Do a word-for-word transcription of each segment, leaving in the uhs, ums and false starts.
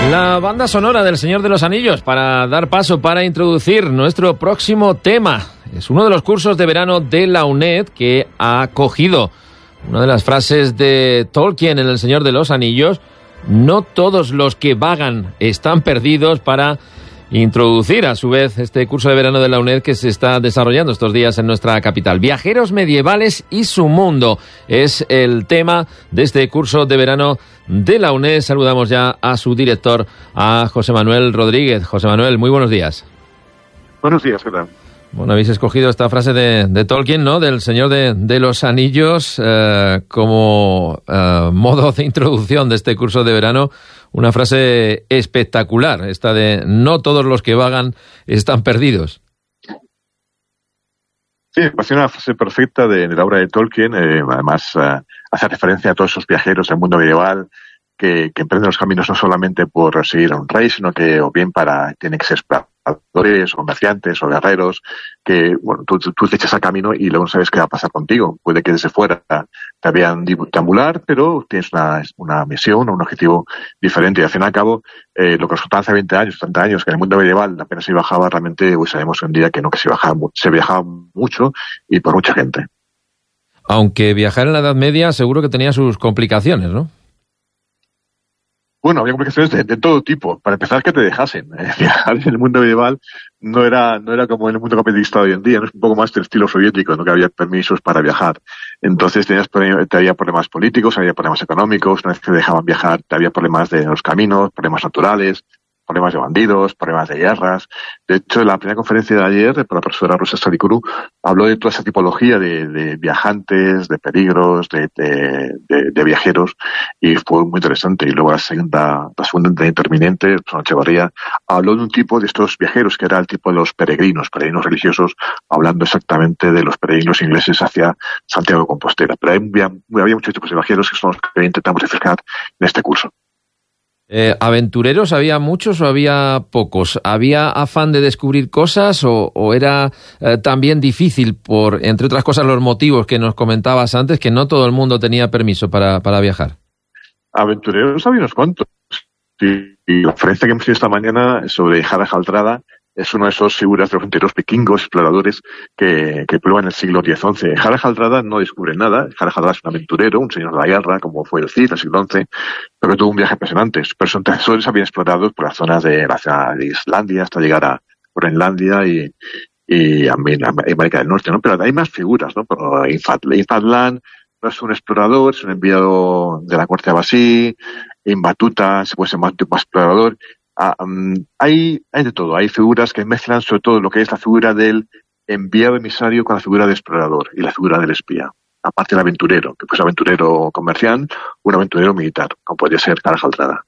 La banda sonora del Señor de los Anillos para dar paso, para introducir nuestro próximo tema. Es uno de los cursos de verano de la UNED que ha acogido una de las frases de Tolkien en El Señor de los Anillos: no todos los que vagan están perdidos, para introducir a su vez este curso de verano de la UNED que se está desarrollando estos días en nuestra capital. Viajeros medievales y su mundo es el tema de este curso de verano de la UNED. Saludamos ya a su director, a José Manuel Rodríguez. José Manuel, muy buenos días. Buenos días, ¿qué tal? Bueno, habéis escogido esta frase de, de Tolkien, ¿no?, del Señor de, de los Anillos, eh, como eh, modo de introducción de este curso de verano. Una frase espectacular, esta de no todos los que vagan están perdidos. Sí, me parece una frase perfecta de, de la obra de Tolkien. Eh, además, uh, hace referencia a todos esos viajeros del mundo medieval que, que emprenden los caminos no solamente por seguir a un rey, sino que o bien para, tienen que ser exploradores, o comerciantes, o guerreros, que, bueno, tú, tú te echas al camino y luego no sabes qué va a pasar contigo. Puede que desde fuera te vean deambular, pero tienes una, una misión o un objetivo diferente. Y al fin y al cabo, eh, lo que resultaba hace veinte años, treinta años, que en el mundo medieval apenas se viajaba, realmente hoy sabemos hoy en día que no, que se viajaba, se viajaba mucho y por mucha gente. Aunque viajar en la Edad Media seguro que tenía sus complicaciones, ¿no? Bueno, había complicaciones de, de todo tipo. Para empezar, que te dejasen. Eh, viajar en el mundo medieval no era no era como en el mundo capitalista de hoy en día, no es un poco más del estilo soviético, no que había permisos para viajar. Entonces tenías te había problemas políticos, había problemas económicos, una vez que te dejaban viajar, te había problemas de los caminos, problemas naturales, problemas de bandidos, problemas de guerras. De hecho, en la primera conferencia de ayer, por la profesora Rosa Sadikuru, habló de toda esa tipología de, de viajantes, de peligros, de, de, de, de viajeros, y fue muy interesante. Y luego la segunda, la segunda interviniente, Susana Echevarría, habló de un tipo de estos viajeros que era el tipo de los peregrinos, peregrinos religiosos, hablando exactamente de los peregrinos ingleses hacia Santiago de Compostela. Pero había, había muchos tipos de viajeros que son los que intentamos reflejar en este curso. Eh, ¿Aventureros había muchos o había pocos? ¿Había afán de descubrir cosas o, o era eh, también difícil, por, entre otras cosas, los motivos que nos comentabas antes, que no todo el mundo tenía permiso para, para viajar? Aventureros había unos cuantos. Sí, y la conferencia que hemos tenido esta mañana sobre Harald Hardrada es una de esas figuras de los fronteros vikingos, exploradores, que, que prueban en el siglo diez once. Harald Hardrada no descubre nada. Harald Hardrada es un aventurero, un señor de la guerra, como fue el Cid en el siglo once, pero tuvo un viaje impresionante. Pero sus antecesores habían explorado por las zonas de la zona de Islandia hasta llegar a Groenlandia y, y a América del Norte, ¿no? Pero hay más figuras, ¿no? Pero Infadlan no es un explorador, es un enviado de la corte abasí. En Batuta se puede ser más, más explorador. Ah, um, hay, hay de todo, hay figuras que mezclan sobre todo lo que es la figura del enviado emisario con la figura del explorador y la figura del espía. Aparte del aventurero, que pues aventurero comercial, un aventurero militar, como podría ser Harald Hardrada.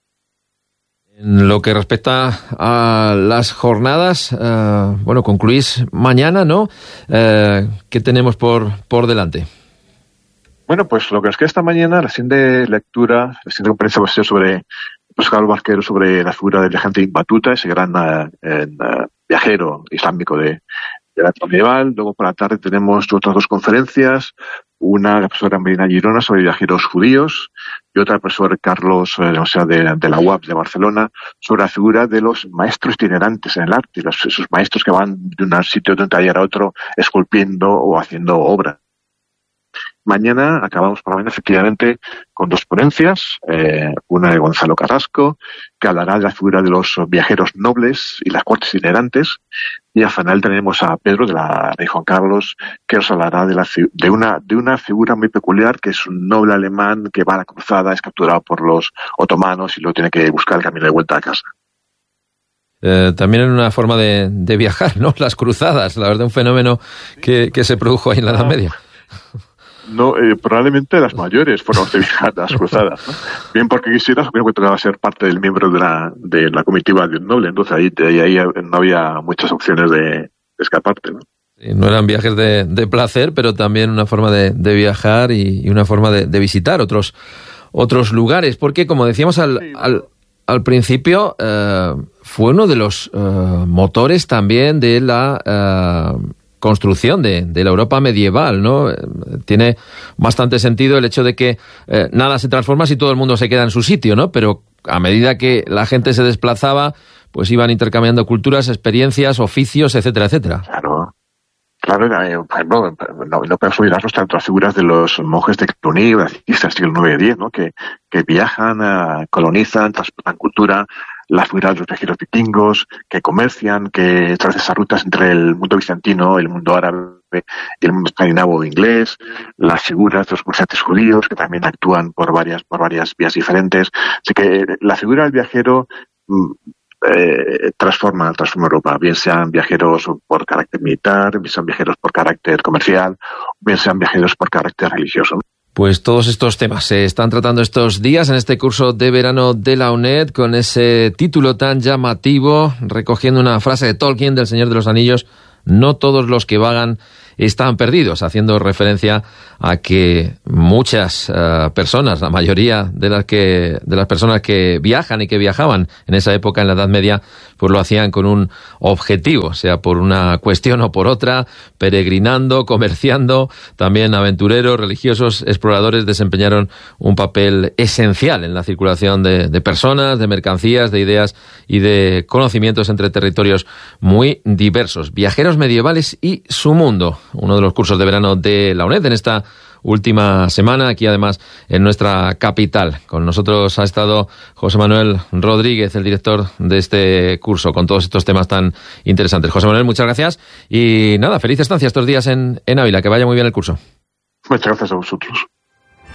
En lo que respecta a las jornadas, uh, bueno, concluís mañana, ¿no? Uh, ¿Qué tenemos por, por delante? Bueno, pues lo que nos queda esta mañana, la siguiente lectura, la siguiente conferencia va a ser sobre José Carlos Barquero, sobre la figura del viajante Ibn Battuta, ese gran uh, uh, viajero islámico de, de la época medieval. Luego por la tarde tenemos otras dos conferencias, una de la profesora Marina Girona sobre viajeros judíos y otra del profesor Carlos, eh, o sea, de, de la U A P de Barcelona, sobre la figura de los maestros itinerantes en el arte, los, esos maestros que van de un sitio de un taller a otro esculpiendo o haciendo obras. Mañana acabamos por la mañana efectivamente con dos ponencias, eh, una de Gonzalo Carrasco, que hablará de la figura de los viajeros nobles y las cortes itinerantes, y al final tenemos a Pedro de la Rey Juan Carlos, que nos hablará de, la, de, una, de una figura muy peculiar, que es un noble alemán que va a la cruzada, es capturado por los otomanos y luego tiene que buscar el camino de vuelta a casa. Eh, también en una forma de, de viajar, ¿no? Las cruzadas, la verdad, un fenómeno que, que se produjo ahí en la Edad Media. No, eh, probablemente las mayores formas de viajar, las cruzadas, ¿no? Bien porque quisieras, bien porque tocaba ser parte del miembro de la, de la comitiva de un noble, entonces ahí, ahí, ahí no había muchas opciones de, de escaparte, ¿no? Sí, no eran viajes de, de placer, pero también una forma de, de viajar y, y una forma de, de visitar otros, otros lugares, porque como decíamos al, sí. al, al principio, eh, fue uno de los eh, motores también de la eh, construcción de, de la Europa medieval, ¿no? Tiene bastante sentido el hecho de que eh, nada se transforma si todo el mundo se queda en su sitio, ¿no? Pero a medida que la gente se desplazaba, pues iban intercambiando culturas, experiencias, oficios, etcétera, etcétera. Claro. Claro, eh, no, no, no podemos olvidarnos tanto las figuras de los monjes de Cluny, bracistas, siglo nueve diez, ¿no? Que, que viajan, uh, colonizan, transportan cultura, las figuras de los viajeros vikingos, que comercian, que trazan esas rutas entre el mundo bizantino, el mundo árabe y el mundo escandinavo inglés, las figuras de los comerciantes judíos, que también actúan por varias, por varias vías diferentes. Así que la figura del viajero Eh, transforma, transforma Europa, bien sean viajeros por carácter militar, bien sean viajeros por carácter comercial, bien sean viajeros por carácter religioso. Pues todos estos temas se están tratando estos días en este curso de verano de la UNED, con ese título tan llamativo, recogiendo una frase de Tolkien, del Señor de los Anillos: no todos los que vagan están perdidos, haciendo referencia a que muchas uh, personas, la mayoría de las que de las personas que viajan y que viajaban en esa época, en la Edad Media, pues lo hacían con un objetivo, sea por una cuestión o por otra, peregrinando, comerciando. También aventureros, religiosos, exploradores desempeñaron un papel esencial en la circulación de, de personas, de mercancías, de ideas y de conocimientos entre territorios muy diversos. Viajeros medievales y su mundo, uno de los cursos de verano de la UNED en esta última semana, aquí además en nuestra capital. Con nosotros ha estado José Manuel Rodríguez, el director de este curso, con todos estos temas tan interesantes. José Manuel, muchas gracias y nada, feliz estancia estos días en, en Ávila, que vaya muy bien el curso. Muchas gracias a vosotros.